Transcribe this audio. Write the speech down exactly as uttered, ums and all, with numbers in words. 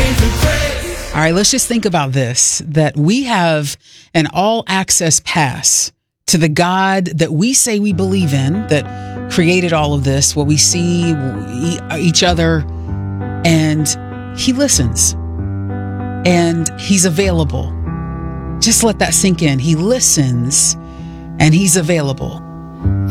All right, let's just think about this, that we have an all-access pass to the God that we say we believe in, that created all of this, what we see, each other, and he listens, and he's available. Just let that sink in. He listens, and he's available.